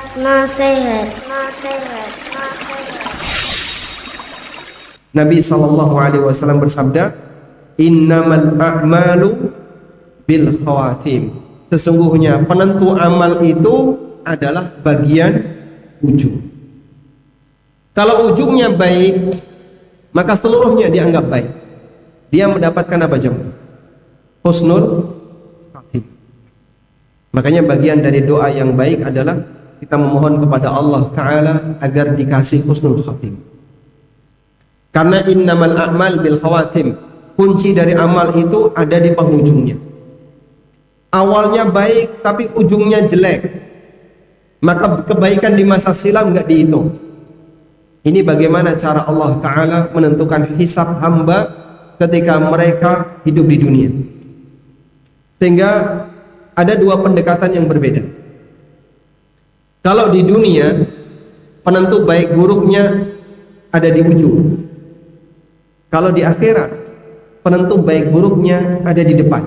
Nasihat. Nabi SAW bersabda, innamal a'malu bil khawatim. Sesungguhnya penentu amal itu adalah bagian ujung. Kalau ujungnya baik, maka seluruhnya dianggap baik. Dia mendapatkan apa jemaah? Husnul khatim. Makanya bagian dari doa yang baik adalah kita memohon kepada Allah Ta'ala agar dikasih husnul khatim. Karena innamal a'mal bil khawatim, kunci dari amal itu ada di penghujungnya. Awalnya baik tapi ujungnya jelek, maka kebaikan di masa silam nggak dihitung. Ini bagaimana cara Allah Ta'ala menentukan hisab hamba ketika mereka hidup di dunia. Sehingga ada dua pendekatan yang berbeda. Kalau di dunia, penentu baik buruknya ada di ujung. Kalau di akhirat, penentu baik buruknya ada di depan.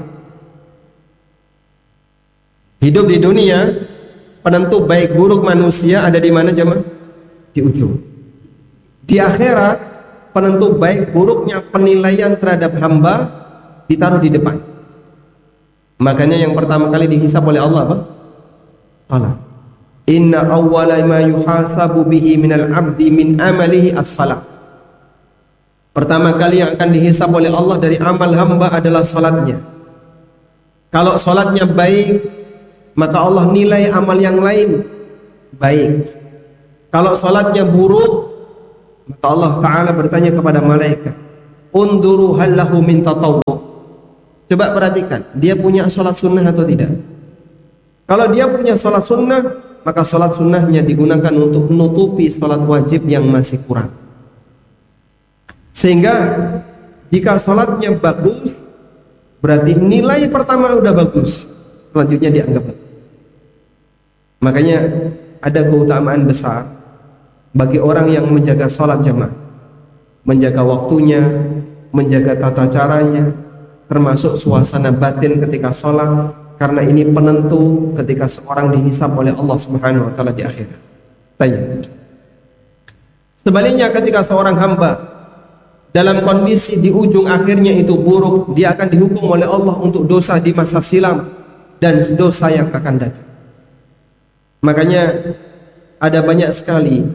Hidup di dunia, penentu baik buruk manusia ada di mana jemaah? Di ujung. Di akhirat, penentu baik buruknya penilaian terhadap hamba ditaruh di depan. Makanya yang pertama kali dihisab oleh Allah apa? Salat. Inna awwala ma yuhasabu bihi minal abdi min amalihi as-salat. Pertama kali yang akan dihisab oleh Allah dari amal hamba adalah salatnya. Kalau salatnya baik, maka Allah nilai amal yang lain baik. Kalau salatnya buruk, maka Allah Ta'ala bertanya kepada malaikat, unduru hal lahu min tatawwu. Coba perhatikan, dia punya salat sunnah atau tidak. Kalau dia punya salat sunnah, maka salat sunnahnya digunakan untuk menutupi salat wajib yang masih kurang. Sehingga jika salatnya bagus, berarti nilai pertama udah bagus, selanjutnya dianggap. Makanya ada keutamaan besar bagi orang yang menjaga salat jamaah, menjaga waktunya, menjaga tata caranya, termasuk suasana batin ketika salat, karena ini penentu ketika seorang dihisab oleh Allah Subhanahu wa taala di akhirat. Baik. Sebaliknya ketika seorang hamba dalam kondisi di ujung akhirnya itu buruk, dia akan dihukum oleh Allah untuk dosa di masa silam dan dosa yang akan datang. Makanya ada banyak sekali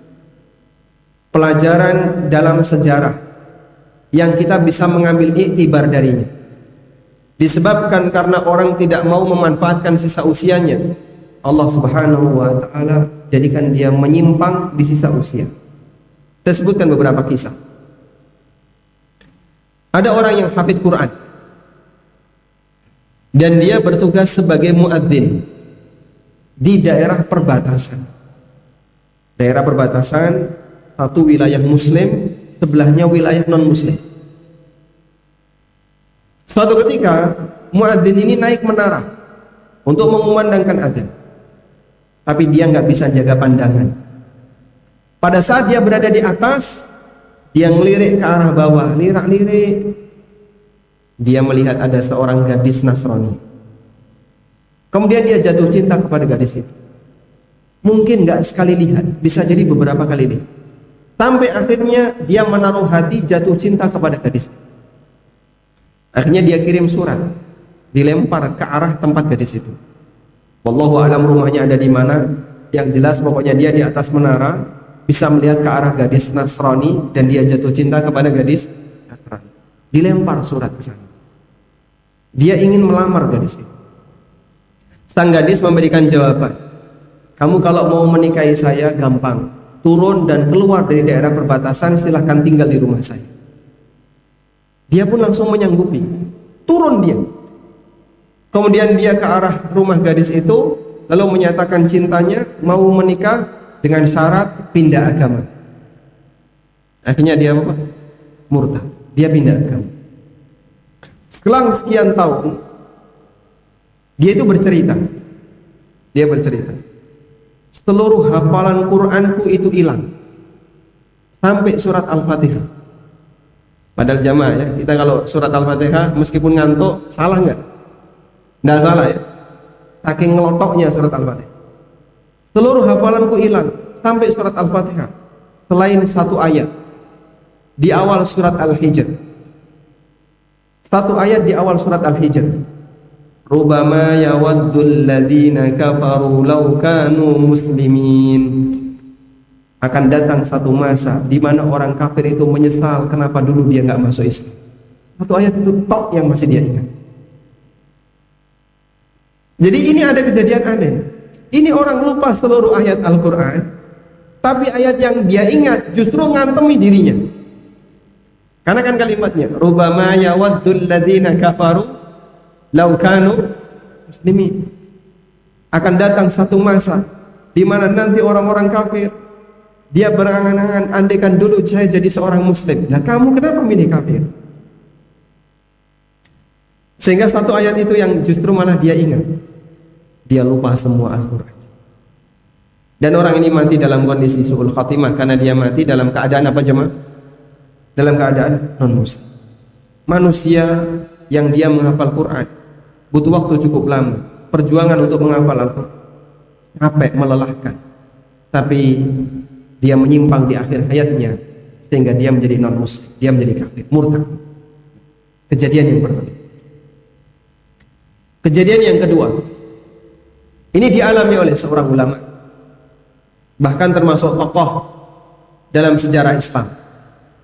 pelajaran dalam sejarah yang kita bisa mengambil iktibar darinya. Disebabkan karena orang tidak mau memanfaatkan sisa usianya, Allah Subhanahu wa Ta'ala jadikan dia menyimpang di sisa usia. Saya sebutkan beberapa kisah. Ada orang yang hafidz Quran dan dia bertugas sebagai muadzin di daerah perbatasan. Daerah perbatasan, satu wilayah muslim, sebelahnya wilayah non muslim. Suatu ketika muadzin ini naik menara untuk mengumandangkan adzan, tapi dia nggak bisa jaga pandangan. Pada saat dia berada di atas, dia ngelirik ke arah bawah, lirak-lirik. Dia melihat ada seorang gadis Nasrani. Kemudian dia jatuh cinta kepada gadis itu. Mungkin nggak sekali lihat, bisa jadi beberapa kali lihat. Sampai akhirnya dia menaruh hati jatuh cinta kepada gadis itu. Akhirnya dia kirim surat, dilempar ke arah tempat gadis itu. Wallahu a'lam rumahnya ada di mana. Yang jelas pokoknya dia di atas menara, bisa melihat ke arah gadis Nasrani dan dia jatuh cinta kepada gadis Nasrani. Dilempar surat ke sana. Dia ingin melamar gadis itu. Sang gadis memberikan jawaban, kamu kalau mau menikahi saya gampang, turun dan keluar dari daerah perbatasan, silahkan tinggal di rumah saya. Dia pun langsung menyanggupi, turun dia. Kemudian dia ke arah rumah gadis itu, lalu menyatakan cintanya, mau menikah dengan syarat pindah agama. Akhirnya dia apa? Murtad. Dia pindah agama. Setelah sekian tahun, dia itu bercerita. Dia bercerita, seluruh hafalan Quranku itu hilang sampai surat Al-Fatihah. Padahal jamaah ya, kita kalau surat Al-Fatihah meskipun ngantuk, salah nggak? Nggak salah ya. Saking ngelotoknya surat Al-Fatihah. Seluruh hafalanku hilang sampai surat Al-Fatihah selain satu ayat di awal surat Al-Hijr. Satu ayat di awal surat Al-Hijr. Rubama yawaddul ladzina kafaru law kanu muslimin. Akan datang satu masa di mana orang kafir itu menyesal kenapa dulu dia enggak masuk Islam. Satu ayat itu tok yang masih dia ingat. Jadi ini ada kejadian aneh. Ini orang lupa seluruh ayat Al-Quran, tapi ayat yang dia ingat justru ngantemi dirinya. Karena kan kalimatnya, Rubama yawaddul ladzina kafaru law kanu muslimin. Akan datang satu masa di mana nanti orang-orang kafir dia berangan-angan, andaikan dulu saya jadi seorang muslim. Nah, kamu kenapa milih kafir? Sehingga satu ayat itu yang justru malah dia ingat. Dia lupa semua Al-Quran. Dan orang ini mati dalam kondisi su'ul khatimah karena dia mati dalam keadaan apa jemaah? Dalam keadaan non-muslim. Manusia yang dia menghafal Quran butuh waktu cukup lama. Perjuangan untuk menghafal Al-Quran capek, melelahkan. Tapi dia menyimpang di akhir hayatnya sehingga dia menjadi non-muslim, dia menjadi kafir, murtad. Kejadian yang pertama. Kejadian yang kedua, ini dialami oleh seorang ulama, bahkan termasuk tokoh dalam sejarah Islam.